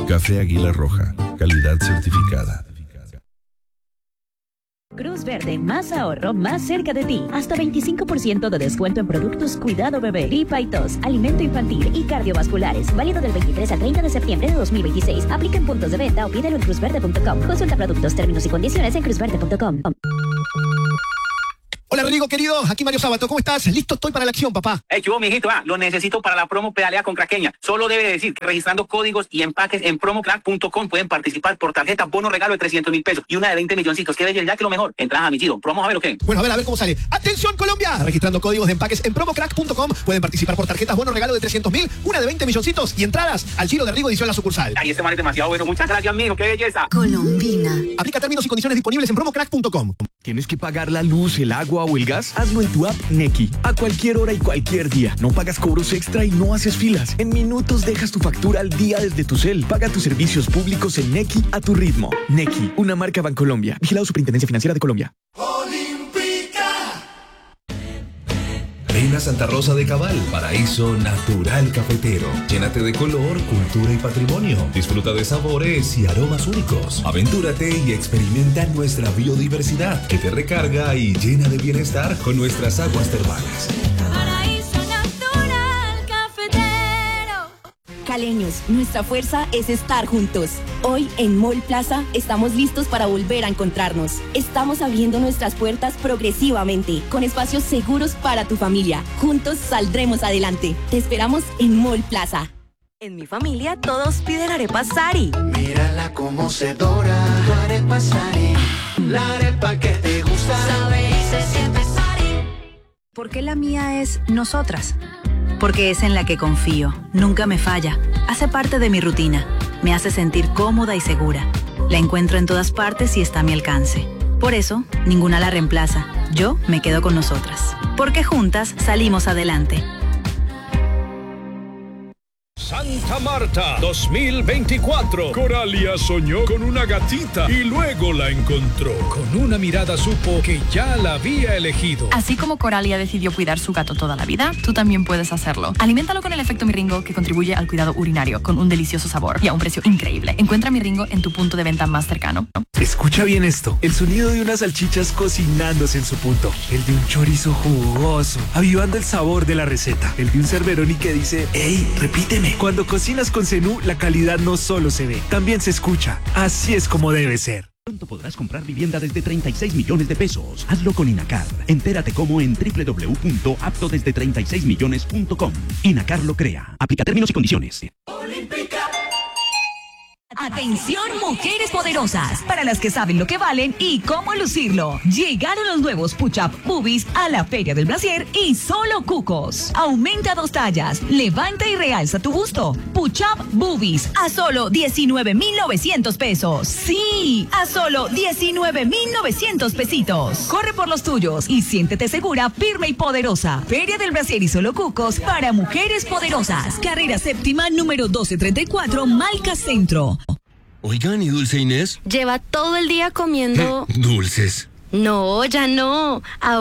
Café Águila Roja, calidad certificada. Cruz Verde, más ahorro, más cerca de ti. Hasta 25% de descuento en productos Cuidado Bebé, gripa y tos, alimento infantil y cardiovasculares. Válido del 23 al 30 de septiembre de 2026. Aplica en puntos de venta o pídelo en cruzverde.com. Consulta productos, términos y condiciones en cruzverde.com. Hola Rodrigo, querido, aquí Mario Sábato, ¿cómo estás? Listo estoy para la acción, papá. ¿Qué hubo, mijito? Lo necesito para la promo Pedalea con Craqueña. Solo debe decir que registrando códigos y empaques en promocrack.com pueden participar por tarjeta bono regalo de 300,000 pesos y una de 20 milloncitos. ¿Qué belleza? Ya que lo mejor. Entrada a mi giro. Vamos a ver o qué. Bueno, a ver cómo sale. ¡Atención, Colombia! Registrando códigos de empaques en promocrack.com pueden participar por tarjetas bono regalo de 300,000, una de 20 milloncitos y entradas al giro de Rigo edición La Sucursal. Ay, este man es demasiado bueno. Muchas gracias, mijo. ¡Qué belleza! Colombina. Aplica términos y condiciones disponibles en promocrack.com. ¿Tienes que pagar la luz, el agua o el gas? Hazlo en tu app Nequi. A cualquier hora y cualquier día. No pagas cobros extra y no haces filas. En minutos dejas tu factura al día desde tu cel. Paga tus servicios públicos en Nequi a tu ritmo. Nequi, una marca Bancolombia. Vigilado Superintendencia Financiera de Colombia. Ven a Santa Rosa de Cabal, paraíso natural cafetero. Llénate de color, cultura y patrimonio. Disfruta de sabores y aromas únicos. Aventúrate y experimenta nuestra biodiversidad que te recarga y llena de bienestar con nuestras aguas termales. Paraíso natural cafetero. Caleños, nuestra fuerza es estar juntos. Hoy en Mall Plaza estamos listos para volver a encontrarnos. Estamos abriendo nuestras puertas progresivamente, con espacios seguros para tu familia. Juntos saldremos adelante. Te esperamos en Mall Plaza. En mi familia todos piden arepa Sari. Mírala cómo se dora, tu arepa Sari. La arepa que te gusta. Sabe y se siente Sari. ¿Por qué la mía es nosotras? Porque es en la que confío, nunca me falla, hace parte de mi rutina, me hace sentir cómoda y segura. La encuentro en todas partes y está a mi alcance. Por eso, ninguna la reemplaza. Yo me quedo con nosotras. Porque juntas salimos adelante. Santa Marta 2024. Coralia soñó con una gatita y luego la encontró. Con una mirada supo que ya la había elegido. Así como Coralia decidió cuidar su gato toda la vida, tú también puedes hacerlo. Aliméntalo con el efecto Miringo, que contribuye al cuidado urinario con un delicioso sabor y a un precio increíble. Encuentra Miringo en tu punto de venta más cercano. Escucha bien esto. El sonido de unas salchichas cocinándose en su punto. El de un chorizo jugoso, avivando el sabor de la receta. El de un Cerberoni que dice, ¡Ey, repíteme! Cuando cocinas con Zenú, la calidad no solo se ve, también se escucha. Así es como debe ser. Pronto podrás comprar vivienda desde 36 millones de pesos. Hazlo con Inacar. Entérate cómo en www.aptodesde36millones.com. Inacar lo crea. Aplica términos y condiciones. Atención, mujeres poderosas, para las que saben lo que valen y cómo lucirlo. Llegaron los nuevos Push-Up Boobies a la Feria del Brasier y solo cucos. Aumenta 2 tallas, levanta y realza tu busto. Push-Up Boobies a solo 19,900 pesos. Sí, a solo 19,900 pesitos. Corre por los tuyos y siéntete segura, firme y poderosa. Feria del Brasier y solo cucos para mujeres poderosas. Carrera séptima número 1234, Malca Centro. Oigan, ¿y Dulce Inés? Lleva todo el día comiendo... Dulces. No, ya no. Ahora